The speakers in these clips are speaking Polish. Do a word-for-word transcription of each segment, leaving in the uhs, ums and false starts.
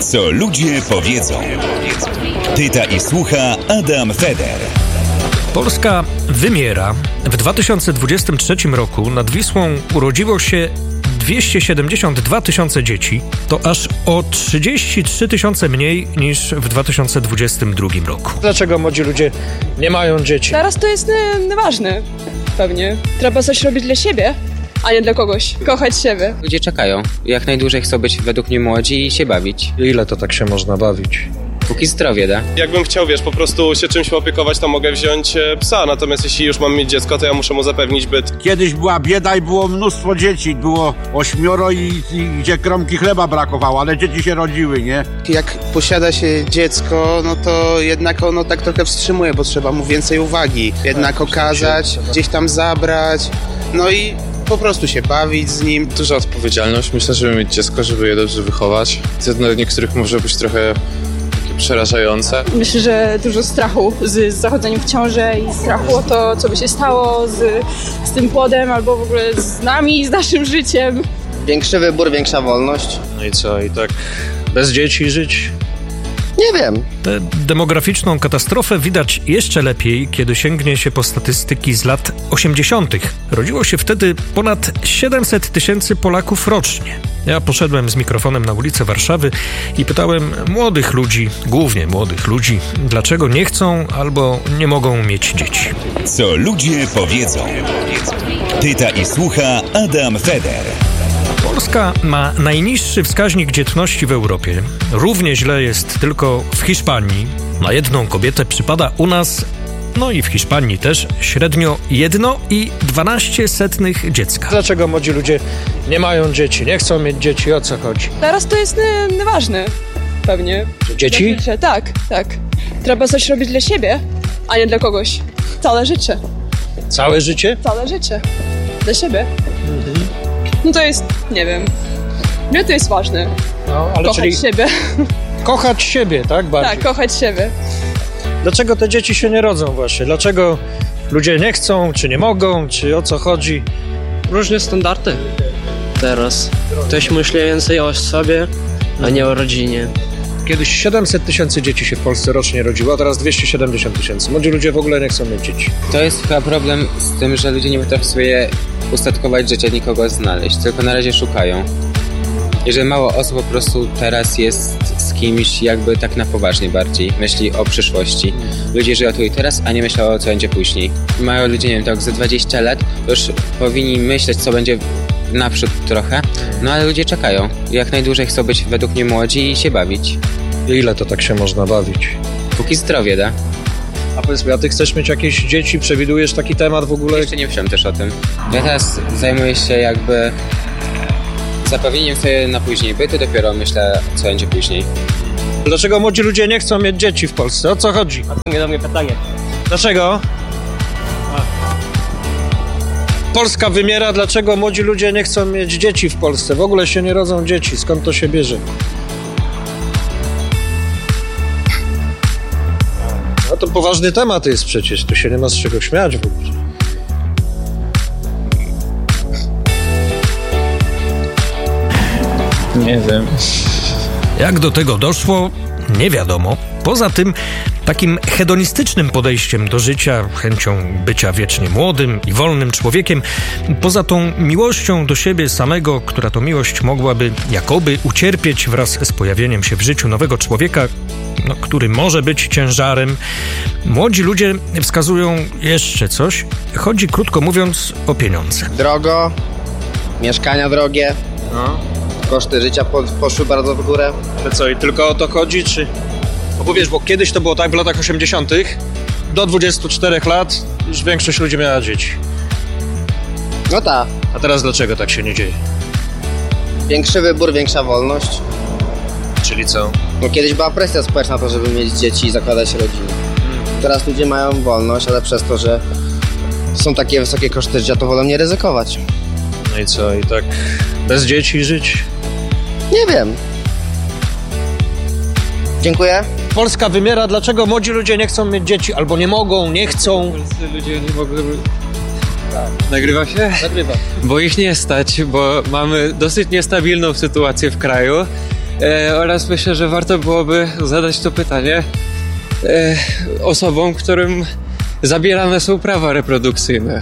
Co ludzie powiedzą. Pyta i słucha Adam Feder. Polska wymiera. W dwa tysiące dwudziestym trzecim roku nad Wisłą urodziło się dwieście siedemdziesiąt dwa tysiące dzieci. To aż o trzydzieści trzy tysiące mniej niż w dwa tysiące dwudziestym drugim roku. Dlaczego młodzi ludzie nie mają dzieci? Teraz to jest nie, nieważne, pewnie. Trzeba coś robić dla siebie, a nie dla kogoś. Kochać siebie. Ludzie czekają. Jak najdłużej chcą być według mnie młodzi i się bawić. Ile to tak się można bawić? Póki zdrowie da. Jakbym chciał, wiesz, po prostu się czymś opiekować, to mogę wziąć psa, natomiast jeśli już mam mieć dziecko, to ja muszę mu zapewnić byt. Kiedyś była bieda i było mnóstwo dzieci, było ośmioro i, i gdzie kromki chleba brakowało, ale dzieci się rodziły, nie? Jak posiada się dziecko, no to jednak ono tak trochę wstrzymuje, bo trzeba mu więcej uwagi. Jednak okazać, gdzieś tam zabrać, no i po prostu się bawić z nim. Duża odpowiedzialność, myślę, żeby mieć dziecko, żeby je dobrze wychować. Dla niektórych może być trochę przerażające. Myślę, że dużo strachu z zachodzeniem w ciążę i strachu o to, co by się stało z, z tym płodem albo w ogóle z nami, z naszym życiem. Większy wybór, większa wolność. No i co, i tak bez dzieci żyć? Nie wiem. Tę demograficzną katastrofę widać jeszcze lepiej, kiedy sięgnie się po statystyki z lat osiemdziesiątych. Rodziło się wtedy ponad siedemset tysięcy Polaków rocznie. Ja poszedłem z mikrofonem na ulicę Warszawy i pytałem młodych ludzi, głównie młodych ludzi, dlaczego nie chcą albo nie mogą mieć dzieci. Co ludzie powiedzą. Pyta i słucha Adam Feder. Polska ma najniższy wskaźnik dzietności w Europie. Równie źle jest tylko w Hiszpanii. Na jedną kobietę przypada u nas, no i w Hiszpanii też, średnio jedno i dwanaście setnych dziecka. Dlaczego młodzi ludzie nie mają dzieci, nie chcą mieć dzieci, o co chodzi? Teraz to jest nie, nieważne, pewnie. Dzieci? Życie. Tak, tak. Trzeba coś robić dla siebie, a nie dla kogoś. Całe życie. Całe życie? Całe życie. Dla siebie. Mhm. No to jest, nie wiem, mnie to jest ważne. No, ale kochać czyli siebie. Kochać siebie, tak? Bardziej. Tak, kochać siebie. Dlaczego te dzieci się nie rodzą właśnie? Dlaczego ludzie nie chcą, czy nie mogą, czy o co chodzi? Różne standardy teraz. Ktoś myśli więcej o sobie, a nie o rodzinie. Kiedyś siedemset tysięcy dzieci się w Polsce rocznie rodziło, a teraz dwieście siedemdziesiąt tysięcy. Młodzi ludzie w ogóle nie chcą mieć dzieci. To jest chyba problem z tym, że ludzie nie potrafią sobie ustatkować życia, nikogo znaleźć, tylko na razie szukają. I że mało osób po prostu teraz jest z kimś jakby tak na poważnie bardziej. Myśli o przyszłości. Ludzie żyją tu i teraz, a nie myślą o co będzie później. Mają ludzie, nie wiem, tak za dwadzieścia lat już powinni myśleć, co będzie naprzód trochę, no ale ludzie czekają. Jak najdłużej chcą być według mnie młodzi i się bawić. Ile to tak się można bawić? Póki zdrowie da. A powiedz mi, a ty chcesz mieć jakieś dzieci? Przewidujesz taki temat w ogóle? Jeszcze nie myślałem też o tym. Ja teraz zajmuję się jakby zapewnieniem sobie na później bytu, dopiero myślę, co będzie później. Dlaczego młodzi ludzie nie chcą mieć dzieci w Polsce? O co chodzi? A to nie do mnie pytanie. Dlaczego? Polska wymiera, dlaczego młodzi ludzie nie chcą mieć dzieci w Polsce? W ogóle się nie rodzą dzieci, skąd to się bierze? No to poważny temat jest przecież, tu się nie ma z czego śmiać w ogóle. Nie wiem. Jak do tego doszło, nie wiadomo. Poza tym takim hedonistycznym podejściem do życia, chęcią bycia wiecznie młodym i wolnym człowiekiem, poza tą miłością do siebie samego, która to miłość mogłaby jakoby ucierpieć wraz z pojawieniem się w życiu nowego człowieka, no, który może być ciężarem, młodzi ludzie wskazują jeszcze coś. Chodzi, krótko mówiąc, o pieniądze. Drogo, mieszkania drogie, no. Koszty życia po, poszły bardzo w górę. Ale co, i tylko o to chodzi, czy... No bo wiesz, bo kiedyś to było tak w latach osiemdziesiątych, do dwudziestu czterech lat już większość ludzi miała dzieci. No tak. A teraz dlaczego tak się nie dzieje? Większy wybór, większa wolność. Czyli co? No kiedyś była presja społeczna na to, żeby mieć dzieci i zakładać rodziny. Hmm. Teraz ludzie mają wolność, ale przez to, że są takie wysokie koszty życia, to wolą nie ryzykować. No i co, i tak bez dzieci żyć? Nie wiem. Dziękuję. Polska wymiera, dlaczego młodzi ludzie nie chcą mieć dzieci, albo nie mogą, nie chcą? Polscy ludzie nie mogą... Nagrywa się? Nagrywa. Bo ich nie stać, bo mamy dosyć niestabilną sytuację w kraju E, oraz myślę, że warto byłoby zadać to pytanie e, osobom, którym zabierane są prawa reprodukcyjne.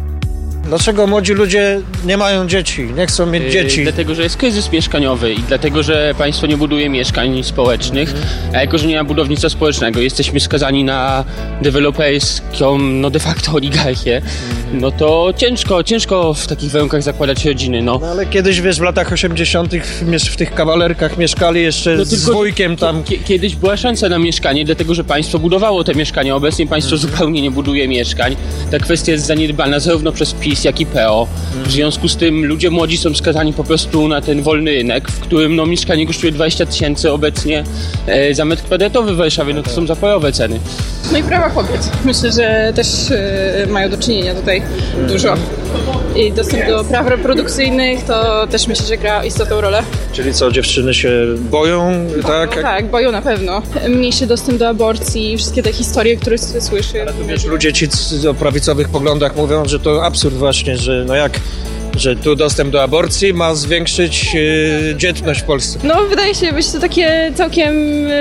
Dlaczego młodzi ludzie nie mają dzieci, nie chcą mieć Yy, dzieci? Dlatego, że jest kryzys mieszkaniowy i dlatego, że państwo nie buduje mieszkań społecznych, a jako, że nie ma budownictwa społecznego, jesteśmy skazani na deweloperską, no de facto oligarchię, no to ciężko, ciężko w takich warunkach zakładać rodziny, no. No ale kiedyś, wiesz, w latach osiemdziesiątych w, w tych kawalerkach mieszkali jeszcze No z tylko, wujkiem tam. K- kiedyś była szansa na mieszkanie, dlatego, że państwo budowało te mieszkania, obecnie państwo zupełnie nie buduje mieszkań. Ta kwestia jest zaniedbana zarówno przez PiS, jak i P O. W związku z tym ludzie młodzi są skazani po prostu na ten wolny rynek, w którym no, mieszkanie kosztuje dwadzieścia tysięcy obecnie e, za metr kwadratowy w Warszawie, no to są zaporowe ceny. No i prawa kobiet. Myślę, że też y, mają do czynienia tutaj dużo. I dostęp do praw reprodukcyjnych to też myślę, że gra istotną rolę. Czyli co, dziewczyny się boją, tak? No, tak, boją na pewno. Mniejszy dostęp do aborcji, wszystkie te historie, które się słyszy. Ale to wiesz, ludzie ci o prawicowych poglądach mówią, że to absurd właśnie, że no jak, że tu dostęp do aborcji ma zwiększyć yy, dzietność w Polsce. No wydaje się być to takie całkiem yy,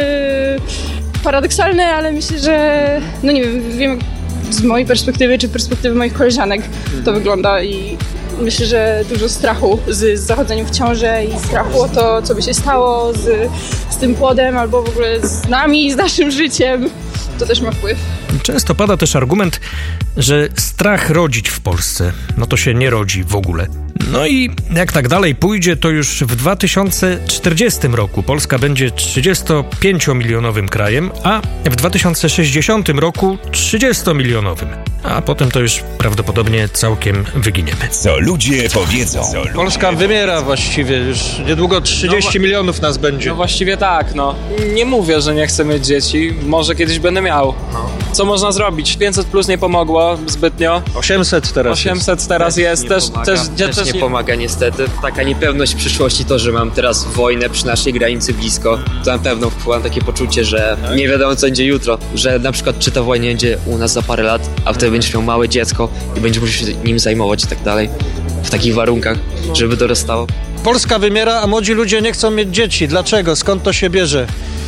paradoksalne, ale myślę, że no nie wiem, wiem z mojej perspektywy czy perspektywy moich koleżanek to wygląda i myślę, że dużo strachu z, z zachodzeniem w ciążę i strachu o to, co by się stało z, z tym płodem albo w ogóle z nami, z naszym życiem. To też ma wpływ. Często pada też argument, że strach rodzić w Polsce, no to się nie rodzi w ogóle. No i jak tak dalej pójdzie, to już w dwa tysiące czterdziestym roku Polska będzie trzydziestopięciomilionowym krajem, a w dwa tysiące sześćdziesiątym roku trzydziestomilionowym. A potem to już prawdopodobnie całkiem wyginiemy. Co ludzie powiedzą. Polska wymiera właściwie, już niedługo trzydzieści milionów nas będzie. No właściwie tak, no. Nie mówię, że nie chcę mieć dzieci, może kiedyś będę miał. Co można zrobić? pięćset plus nie pomogło zbytnio. osiemset teraz osiemset jest. teraz jest, nie też, pomaga, też, też, też nie pomaga niestety. Taka niepewność przyszłości, to, że mam teraz wojnę przy naszej granicy blisko, to na pewno wpływa na takie poczucie, że nie wiadomo co będzie jutro, że na przykład czy ta wojna będzie u nas za parę lat, a wtedy będziesz miał małe dziecko i będziesz musiał się nim zajmować i tak dalej. W takich warunkach, żeby dorastało. Polska wymiera, a młodzi ludzie nie chcą mieć dzieci. Dlaczego? Skąd to się bierze?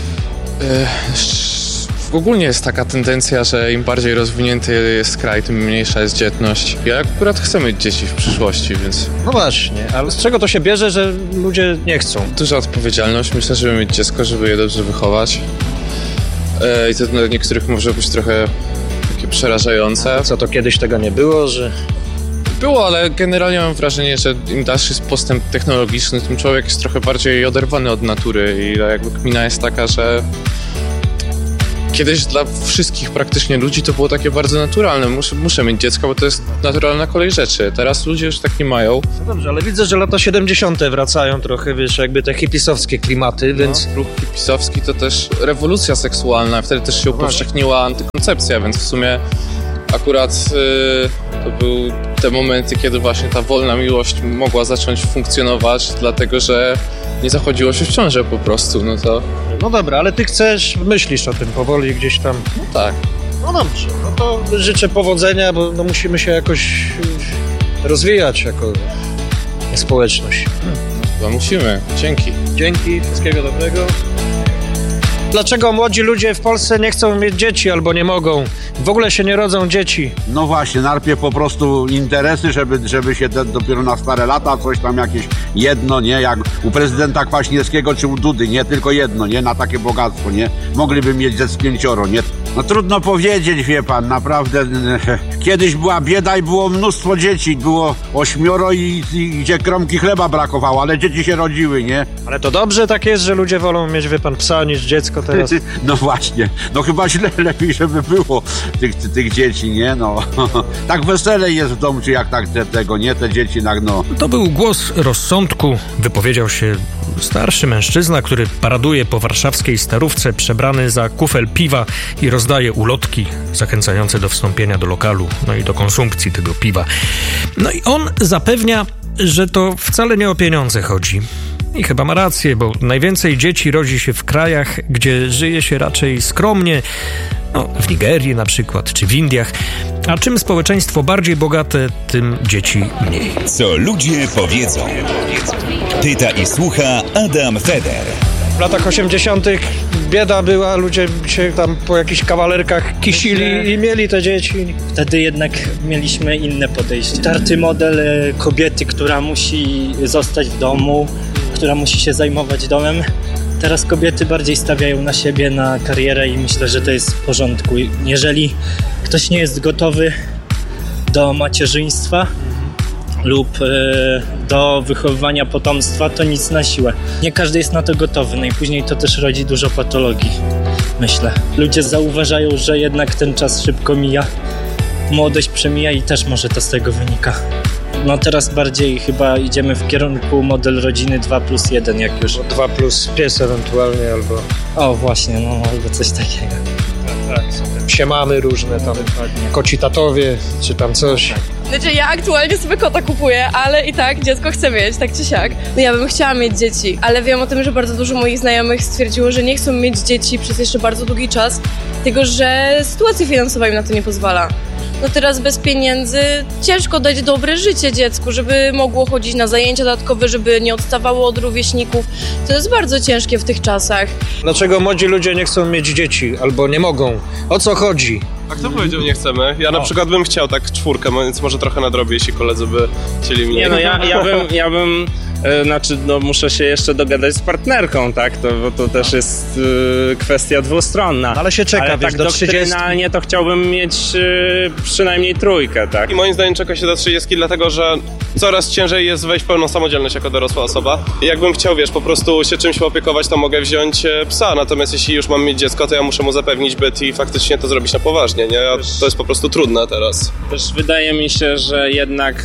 Ogólnie jest taka tendencja, że im bardziej rozwinięty jest kraj, tym mniejsza jest dzietność. Ja akurat chcę mieć dzieci w przyszłości, więc... No właśnie, ale z czego to się bierze, że ludzie nie chcą? Duża odpowiedzialność, myślę, żeby mieć dziecko, żeby je dobrze wychować. I to dla niektórych może być trochę takie przerażające. Co, to kiedyś tego nie było, że... Było, ale generalnie mam wrażenie, że im dalszy jest postęp technologiczny, tym człowiek jest trochę bardziej oderwany od natury i jakby kmina jest taka, że kiedyś dla wszystkich praktycznie ludzi to było takie bardzo naturalne. Muszę, muszę mieć dziecko, bo to jest naturalna kolej rzeczy. Teraz ludzie już tak nie mają. No dobrze, ale widzę, że lata siedemdziesiąte wracają trochę, wiesz, jakby te hipisowskie klimaty, więc... No, ruch hipisowski to też rewolucja seksualna. Wtedy też się upowszechniła antykoncepcja, więc w sumie akurat yy, to były te momenty, kiedy właśnie ta wolna miłość mogła zacząć funkcjonować, dlatego że nie zachodziło się w ciążę po prostu, no to... No dobra, ale ty chcesz, myślisz o tym powoli gdzieś tam... No tak. No dobrze, no to życzę powodzenia, bo no musimy się jakoś rozwijać jako społeczność. Chyba musimy. Dzięki. Dzięki, wszystkiego dobrego. Dlaczego młodzi ludzie w Polsce nie chcą mieć dzieci albo nie mogą? W ogóle się nie rodzą dzieci. No właśnie, najpierw po prostu interesy, żeby, żeby się te, dopiero na stare lata coś tam jakieś jedno, nie? Jak u prezydenta Kwaśniewskiego czy u Dudy, nie? Tylko jedno, nie? Na takie bogactwo, nie? Mogliby mieć ze z pięcioro, nie? No trudno powiedzieć, wie pan, naprawdę. Kiedyś była bieda i było mnóstwo dzieci, było ośmioro i, i gdzie kromki chleba brakowało, ale dzieci się rodziły, nie? Ale to dobrze tak jest, że ludzie wolą mieć, wie pan, psa niż dziecko teraz. No właśnie, no chyba źle, lepiej, żeby było tych, tych dzieci, nie? No, tak weselej jest w domu, czy jak tak te, tego, nie? Te dzieci, no. To był głos rozsądku. Wypowiedział się starszy mężczyzna, który paraduje po warszawskiej Starówce przebrany za kufel piwa i rozdaje ulotki zachęcające do wstąpienia do lokalu, no i do konsumpcji tego piwa. No i on zapewnia, że to wcale nie o pieniądze chodzi. I chyba ma rację, bo najwięcej dzieci rodzi się w krajach, gdzie żyje się raczej skromnie, no, w Nigerii na przykład, czy w Indiach. A czym społeczeństwo bardziej bogate, tym dzieci mniej. Co ludzie powiedzą. Pyta i słucha Adam Feder. W latach osiemdziesiątych bieda była, ludzie się tam po jakichś kawalerkach kisili i mieli te dzieci. Wtedy jednak mieliśmy inne podejście. Tarty model kobiety, która musi zostać w domu, która musi się zajmować domem. Teraz kobiety bardziej stawiają na siebie, na karierę i myślę, że to jest w porządku. Jeżeli ktoś nie jest gotowy do macierzyństwa lub do wychowywania potomstwa, to nic na siłę. Nie każdy jest na to gotowy, no i później to też rodzi dużo patologii, myślę. Ludzie zauważają, że jednak ten czas szybko mija, młodość przemija i też może to z tego wynika. No teraz bardziej chyba idziemy w kierunku model rodziny dwa plus jeden, jak już. dwa plus pies ewentualnie, albo... O właśnie, no albo coś takiego. Tak, tak, są te psie mamy różne, tam koci tatowie, czy tam coś. Znaczy ja aktualnie sobie kota kupuję, ale i tak dziecko chcę mieć, tak czy siak. No ja bym chciała mieć dzieci, ale wiem o tym, że bardzo dużo moich znajomych stwierdziło, że nie chcą mieć dzieci przez jeszcze bardzo długi czas, tylko że sytuacja finansowa im na to nie pozwala. No teraz bez pieniędzy ciężko dać dobre życie dziecku, żeby mogło chodzić na zajęcia dodatkowe, żeby nie odstawało od rówieśników. To jest bardzo ciężkie w tych czasach. Dlaczego młodzi ludzie nie chcą mieć dzieci albo nie mogą? O co chodzi? A kto powiedział, nie chcemy? Ja na o. przykład bym chciał tak czwórkę, więc może trochę nadrobię, jeśli koledzy by chcieli mnie. Nie no, ja, ja bym... Ja bym... Znaczy, no muszę się jeszcze dogadać z partnerką, tak? To, bo to też jest y, kwestia dwustronna. Ale się czeka, ale wiesz, tak do doktrynalnie to chciałbym mieć y, przynajmniej trójkę, tak? I moim zdaniem czeka się do trzydziestki, dlatego że coraz ciężej jest wejść w pełną samodzielność jako dorosła osoba. I jakbym chciał, wiesz, po prostu się czymś opiekować, to mogę wziąć psa, natomiast jeśli już mam mieć dziecko, to ja muszę mu zapewnić byt i faktycznie to zrobić na poważnie, nie? A to jest po prostu trudne teraz. Też wydaje mi się, że jednak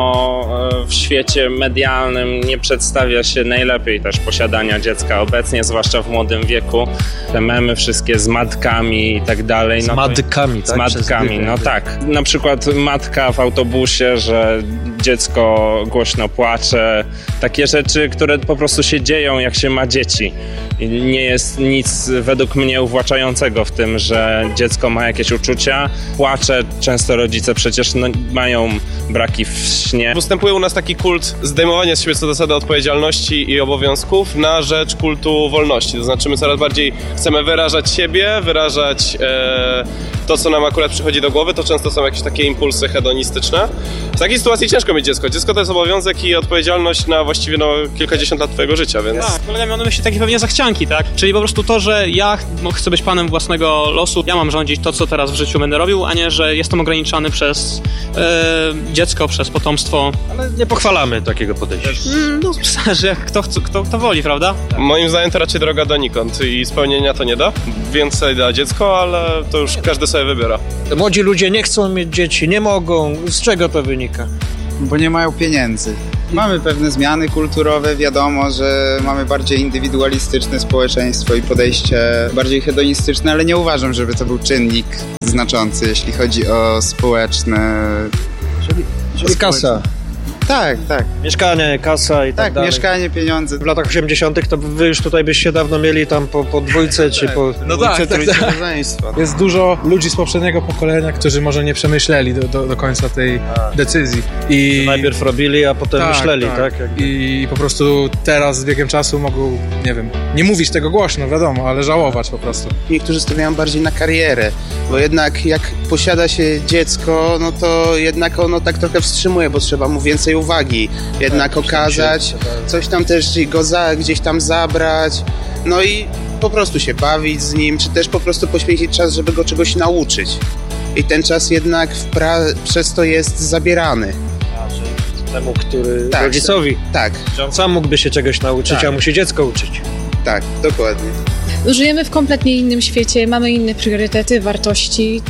no, w świecie medialnym nie przedstawia się najlepiej też posiadania dziecka obecnie, zwłaszcza w młodym wieku. Te memy wszystkie z matkami i tak dalej. Z no matkami, tak? Z matkami, no tak. Na przykład matka w autobusie, że dziecko głośno płacze. Takie rzeczy, które po prostu się dzieją, jak się ma dzieci. I nie jest nic według mnie uwłaczającego w tym, że dziecko ma jakieś uczucia. Płacze, często rodzice przecież no, mają braki w śnie. Występuje u nas taki kult zdejmowania z siebie co do zasady odpowiedzialności i obowiązków na rzecz kultu wolności. To znaczy my coraz bardziej chcemy wyrażać siebie, wyrażać e, to, co nam akurat przychodzi do głowy. To często są jakieś takie impulsy hedonistyczne. W takiej sytuacji ciężko mieć dziecko. Dziecko to jest obowiązek i odpowiedzialność na właściwie no, kilkadziesiąt lat twojego życia, więc... Tak, polega mi na myśli takie pewnie zachcianki, tak? Czyli po prostu to, że ja chcę być panem własnego losu, ja mam rządzić to, co teraz w życiu będę robił, a nie, że jestem ograniczany przez e, dziecko, przez potomstwo. Ale nie pochwalamy takiego podejścia. Mm, no, że kto, kto, kto woli, prawda? Moim zdaniem to raczej droga donikąd i spełnienia to nie da. Więcej da dziecko, ale to już każdy sobie wybiera. Młodzi ludzie nie chcą mieć dzieci, nie mogą. Z czego to wynika? Bo nie mają pieniędzy. Mamy pewne zmiany kulturowe, wiadomo, że mamy bardziej indywidualistyczne społeczeństwo i podejście bardziej hedonistyczne, ale nie uważam, żeby to był czynnik znaczący, jeśli chodzi o społeczne... Czyli, czyli kasa. Tak, tak. Mieszkanie, kasa i tak, tak dalej. mieszkanie, pieniądze. W latach osiemdziesiątych to wy już tutaj byście dawno mieli tam po, po dwójce, czy tak. po no dwójce, tak, trójce. Tak, tak. Jest dużo ludzi z poprzedniego pokolenia, którzy może nie przemyśleli do, do, do końca tej a. decyzji. I najpierw robili, a potem tak, myśleli, tak? tak? Jakby. I po prostu teraz z biegiem czasu mogą, nie wiem, nie mówić tego głośno, wiadomo, ale żałować po prostu. Niektórzy stawiają bardziej na karierę, bo jednak jak posiada się dziecko, no to jednak ono tak trochę wstrzymuje, bo trzeba mu więcej uwagi. Jednak tak, okazać, coś tam też go za, gdzieś tam zabrać, no i po prostu się bawić z nim, czy też po prostu poświęcić czas, żeby go czegoś nauczyć. I ten czas jednak w pra- przez to jest zabierany. A, że temu, który tak, rodzicowi. Tak. Że on sam mógłby się czegoś nauczyć, tak. a musi dziecko uczyć. Tak, dokładnie. Żyjemy w kompletnie innym świecie, mamy inne priorytety, wartości.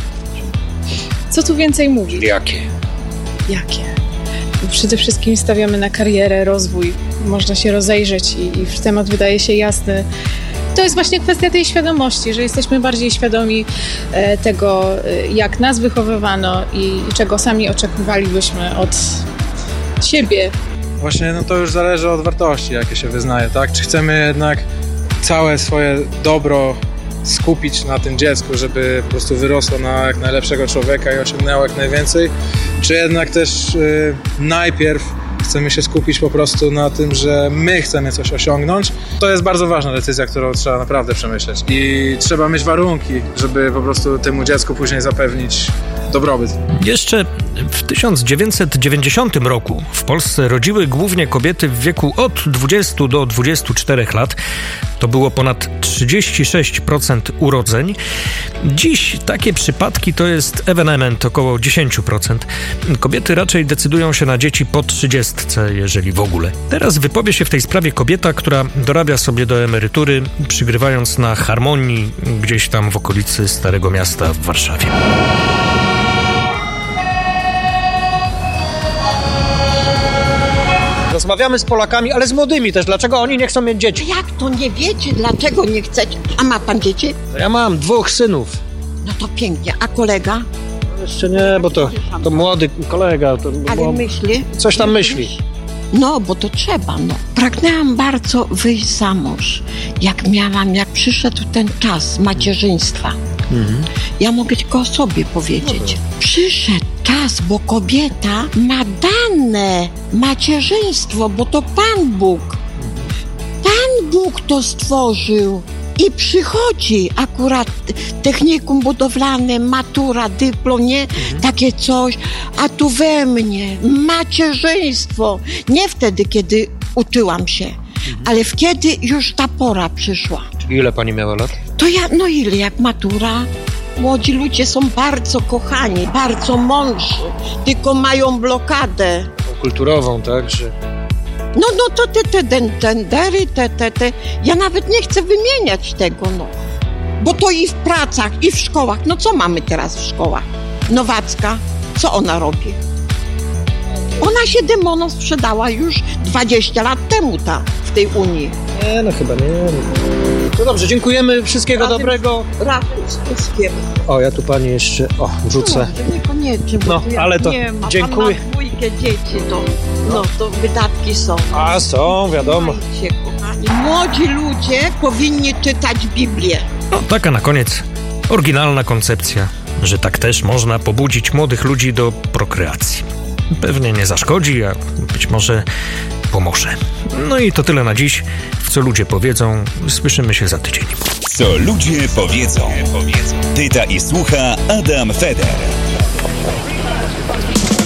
Co tu więcej mówić? Jakie? Jakie? Przede wszystkim stawiamy na karierę, rozwój. Można się rozejrzeć i, i temat wydaje się jasny. To jest właśnie kwestia tej świadomości, że jesteśmy bardziej świadomi e, tego, e, jak nas wychowywano i, i czego sami oczekiwalibyśmy od siebie. Właśnie no to już zależy od wartości, jakie się wyznaje, tak? Czy chcemy jednak całe swoje dobro skupić na tym dziecku, żeby po prostu wyrosło na jak najlepszego człowieka i osiągnęło jak najwięcej, czy jednak też y, najpierw chcemy się skupić po prostu na tym, że my chcemy coś osiągnąć. To jest bardzo ważna decyzja, którą trzeba naprawdę przemyśleć i trzeba mieć warunki, żeby po prostu temu dziecku później zapewnić dobrobyt. Jeszcze w tysiąc dziewięćset dziewięćdziesiątym roku w Polsce rodziły głównie kobiety w wieku od dwudziestu do dwudziestu czterech lat. To było ponad trzydzieści sześć procent urodzeń. Dziś takie przypadki to jest ewenement około dziesięć procent. Kobiety raczej decydują się na dzieci po trzydziestce, jeżeli w ogóle. Teraz wypowie się w tej sprawie kobieta, która dorabia sobie do emerytury, przygrywając na Harmonii gdzieś tam w okolicy Starego Miasta w Warszawie. Rozmawiamy z Polakami, ale z młodymi też. Dlaczego oni nie chcą mieć dzieci? Jak to nie wiecie? Dlaczego nie chcecie? A ma pan dzieci? Ja mam dwóch synów. No to pięknie. A kolega? No jeszcze nie, bo to, to młody kolega. To, Ale bo myśli? Coś tam myśli. No, bo to trzeba, no. Pragnęłam bardzo wyjść za mąż. Jak miałam, jak przyszedł ten czas macierzyństwa. Mhm. Ja mogę tylko o sobie powiedzieć. Przyszedł czas, bo kobieta ma dane macierzyństwo, bo to Pan Bóg. Pan Bóg to stworzył. I przychodzi akurat technikum budowlane, matura, dyplom, nie? Mhm. Takie coś. A tu we mnie macierzyństwo. Nie wtedy, kiedy uczyłam się, mhm. ale kiedy już ta pora przyszła. Ile pani miała lat? To ja, no ile, jak matura? Młodzi ludzie są bardzo kochani, bardzo mądrzy, tylko mają blokadę. Kulturową, tak? Że... No, no to te, te tendery, te, te, te. Ja nawet nie chcę wymieniać tego, no. Bo to i w pracach, i w szkołach. No co mamy teraz w szkołach? Nowacka, co ona robi? Ona się demonom sprzedała już dwadzieścia lat temu, ta, w tej Unii. Nie, no chyba nie. No dobrze, dziękujemy, wszystkiego razem, dobrego. Razem z Tuskiem. O, ja tu pani jeszcze, o, wrzucę. No, niekoniecznie, bo no, tu ja ale to nie ma. dziękuję. Pan ma dwójkę dzieci, to, no, to wydatki są. A są, wiadomo. Słuchajcie, kochani, młodzi ludzie powinni czytać Biblię. No, taka na koniec oryginalna koncepcja, że tak też można pobudzić młodych ludzi do prokreacji. Pewnie nie zaszkodzi, a być może pomoże. No i to tyle na dziś. W Co Ludzie Powiedzą. Słyszymy się za tydzień. Co ludzie powiedzą. Pyta i słucha Adam Feder.